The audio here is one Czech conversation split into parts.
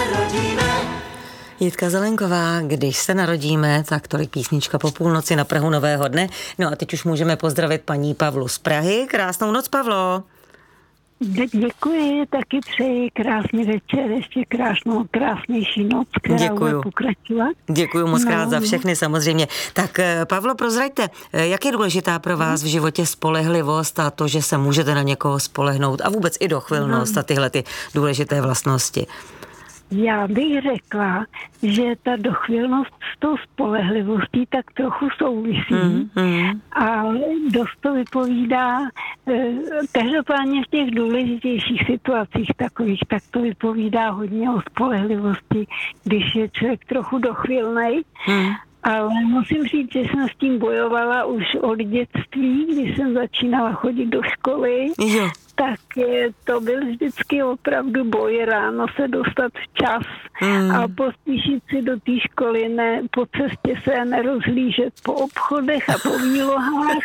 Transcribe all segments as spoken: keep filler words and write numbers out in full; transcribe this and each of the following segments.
Jitka Zelenková, když se narodíme, tak tolik písnička po půlnoci na prahu nového dne. No a teď už můžeme pozdravit paní Pavlu z Prahy. Krásnou noc, Pavlo. Děkuji, taky přeji krásný večer, ještě krásnou, krásnější noc, která Děkuju. bude pokračovat. Děkuju moc no, krát za všechny samozřejmě. Tak Pavlo, prozraďte, jak je důležitá pro vás v životě spolehlivost a to, že se můžete na někoho spolehnout a vůbec i dochvilnost no. a tyhle ty důležité vlastnosti? Já bych řekla, že ta dochvilnost s tou spolehlivostí tak trochu souvisí mm, mm. a dost to vypovídá, každopádně v těch důležitějších situacích takových, tak to vypovídá hodně o spolehlivosti, když je člověk trochu dochvilnej. Mm. Ale musím říct, že jsem s tím bojovala už od dětství, když jsem začínala chodit do školy. Jo. Tak to byl vždycky opravdu boj ráno se dostat včas mm. a pospíšit si do té školy, ne, po cestě se nerozhlížet po obchodech a po výlohách.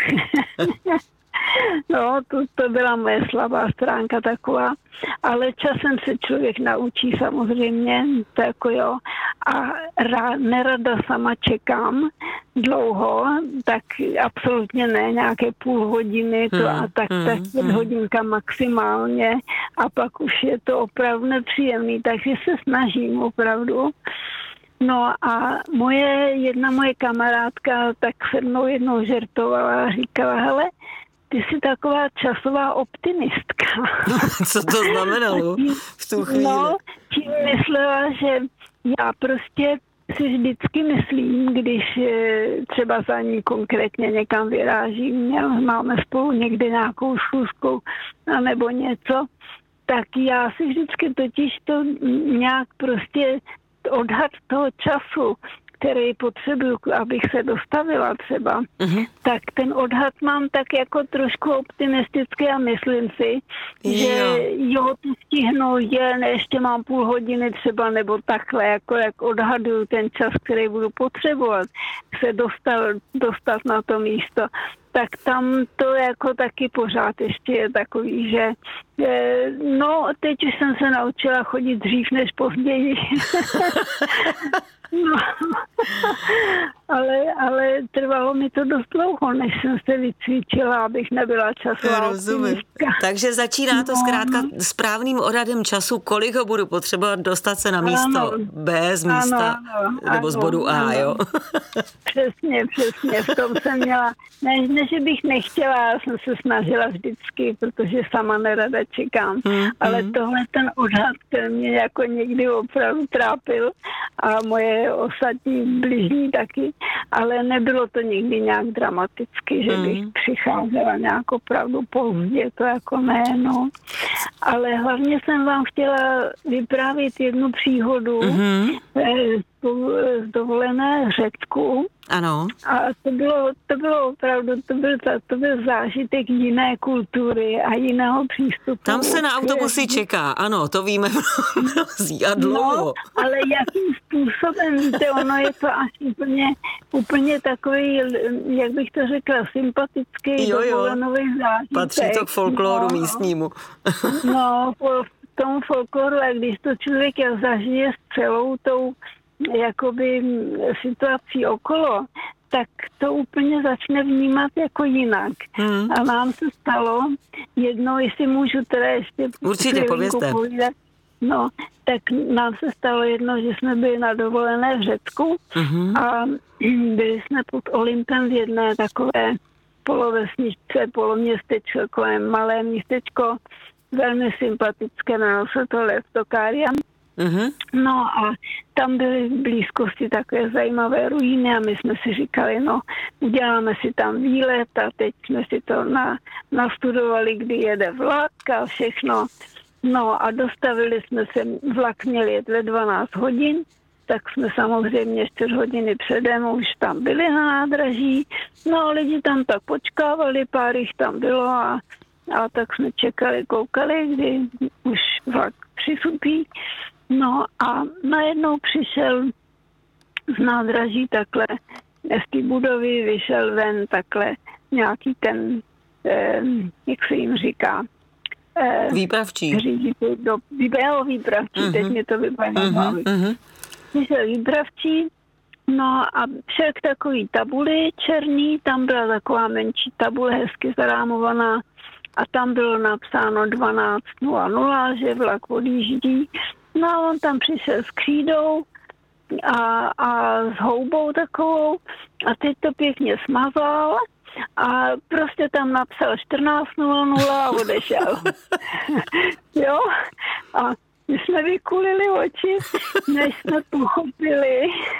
No, to, to byla moje slabá stránka taková, ale časem se člověk naučí samozřejmě, to jako jo, a rá, nerada sama čekám dlouho, tak absolutně ne, nějaké půl hodiny, to hmm, a tak, hmm, tak hmm. hodinka maximálně a pak už je to opravdu nepříjemný, takže se snažím opravdu. No a moje, jedna moje kamarádka tak se mnou jednou žertovala a říkala, hele, ty jsi taková časová optimistka. Co to znamenalo v tu chvíli? No, tím myslela, že já prostě si vždycky myslím, když třeba za ní konkrétně někam vyrážím, máme spolu někde nějakou schůzku nebo něco, tak já si vždycky totiž to nějak prostě odhad toho času, který potřebuju, abych se dostavila třeba, uh-huh. tak ten odhad mám tak jako trošku optimistický a myslím si, jo. že jo, to stihnu, je, ne, ještě mám půl hodiny třeba, nebo takhle, jako jak odhaduju ten čas, který budu potřebovat se dostat, dostat na to místo. Tak tam to jako taky pořád ještě je takový, že eh, no, teď už jsem se naučila chodit dřív než později. No, ale, ale trvalo mi to dost dlouho, než jsem se vycvičila, abych nebyla časová optimistka. Takže začíná to no. zkrátka správným odhadem času, kolik ho budu potřebovat dostat se na místo ano. B z místa, ano, ano, nebo z bodu A, ano. jo? Přesně, přesně, v tom jsem měla, ne, ne, že bych nechtěla, já jsem se snažila vždycky, protože sama nerada čekám, hmm, ale hmm. tohle ten odhad, který mě jako někdy opravdu trápil a moje ostatní bližní taky, ale nebylo to nikdy nějak dramaticky, že bych mm. přicházela nějak opravdu pozdě, to jako ne, no. Ale hlavně jsem vám chtěla vyprávět jednu příhodu mm-hmm. z dovolené Řecku. Ano. A to bylo, to bylo opravdu, to byl, to byl zážitek jiné kultury a jiného přístupu. Tam se na autobusy čeká, ano, to víme mnozí a dlouho. No, ale jakým způsobem, víte, ono je to až úplně, úplně takový, jak bych to řekla, sympatický dovolenový zážitek. Patří to k folkloru no, místnímu. No, v tom folkloru, a když to člověk zažije s celou tou jakoby situací okolo, tak to úplně začne vnímat jako jinak. Hmm. A nám se stalo jednou, jestli můžu teda ještě určitě povězte. Povídat, no, tak nám se stalo jedno, že jsme byli na dovolené v Řecku mm-hmm. a byli jsme pod Olympem v jedné takové polovesničce, poloměstečko, takové malé městečko, velmi sympatické, jmenovalo se to Leftokária. Mm-hmm. No a tam byly v blízkosti takové zajímavé ruiny a my jsme si říkali, no uděláme si tam výlet a teď jsme si to na, nastudovali, kdy jede vlak a všechno. No a dostavili jsme se, vlak měl jet ve dvanáct hodin, tak jsme samozřejmě čtyři hodiny předem už tam byli na nádraží. No a lidi tam tak počkávali, pár jich tam bylo a, a tak jsme čekali, koukali, kdy už vlak přisupí. No a najednou přišel z nádraží takhle, z té budovy vyšel ven takhle nějaký ten, eh, jak se jim říká, Eh, výpravčí. Řiditel do jo, výpravčí, uh-huh. teď mě to vypadá. Uh-huh. Uh-huh. Přišel výpravčí, no a šel k takový tabuli černý, tam byla taková menší tabule, hezky zarámovaná a tam bylo napsáno dvanáct nula nula, že vlak odjíždí. No a on tam přišel s křídou a, a s houbou takovou a teď to pěkně smazal a prostě tam napsal čtrnáct nula nula a odešel. Jo? A my jsme vykulili oči, než jsme pochopili,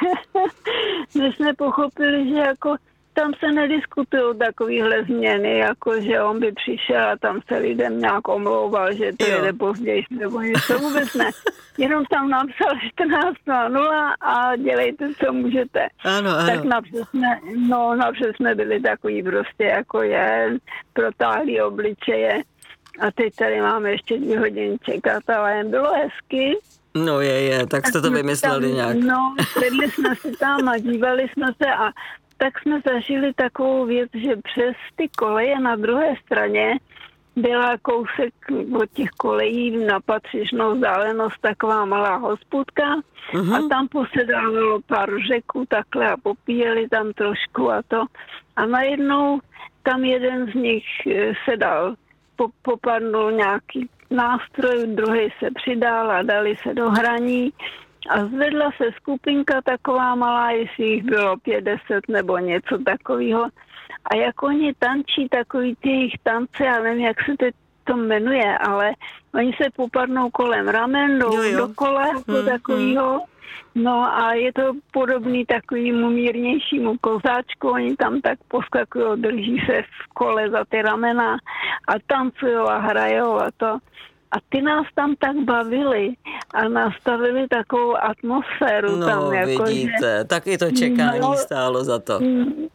než jsme pochopili, že jako tam se nediskutují takovýhle změny, jako že on by přišel a tam se lidem nějak omlouval, že to jede později, nebo něco, vůbec ne. Jenom tam napsal čtrnáct nula nula a dělejte, co můžete. Ano, ano. Tak napřed jsme, no, napřed jsme byli takový prostě jako je, protáhlý obličeje. A teď tady máme ještě dvě hodiny čekat, ale jen bylo hezky. No je, je, tak jste to vymysleli tam, nějak. No, sedli jsme si tam a dívali jsme se a tak jsme zažili takovou věc, že přes ty koleje na druhé straně byla kousek od těch kolejí na patřičnou vzdálenost taková malá hospůdka uh-huh. a tam posedávalo pár řeků takhle a popíjeli tam trošku a to. A najednou tam jeden z nich sedal, po, popadnul nějaký nástroj, druhý se přidal a dali se do hraní. A zvedla se skupinka taková malá, jestli jich bylo pět deset nebo něco takového. A jak oni tančí takový ty jejich tance, já nevím, jak se teď to jmenuje, ale oni se popadnou kolem ramen, jdou dokola hmm, takového. No a je to podobný takovému mírnějšímu kozáčku, oni tam tak poskakují, drží se v kole za ty ramena a tancují a hrajou a to. A ty nás tam tak bavili a nastavili takovou atmosféru no, tam. Jako, vidíte, že, tak i to čekání no, stálo za to.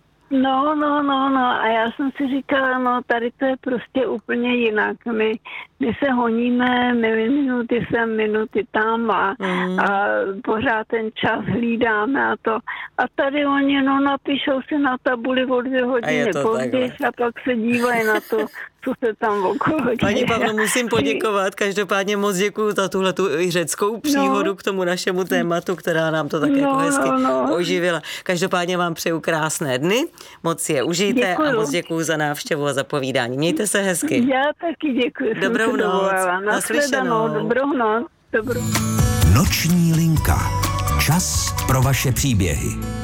No, no, no, no. A já jsem si říkala, no tady to je prostě úplně jinak. My, my se honíme, my minuty sem, minuty tam a, mm. a pořád ten čas hlídáme a to. A tady oni, no, napíšou si na tabuli o dvě hodiny později a pak se dívají na to, co se tam okolo děje. Paní Pavlo, musím poděkovat. Každopádně moc děkuju za tuhle tu řeckou příhodu no. k tomu našemu tématu, která nám to tak no, jako hezky no, no. oživila. Každopádně vám přeju krásné dny, moc je užijte děkuju. A moc děkuju za návštěvu a za povídání. Mějte se hezky. Já taky děkuji. Dobrou noc. Naslyšenou. Dobrou noc. Dobrou. Noční linka. Čas pro vaše příběhy.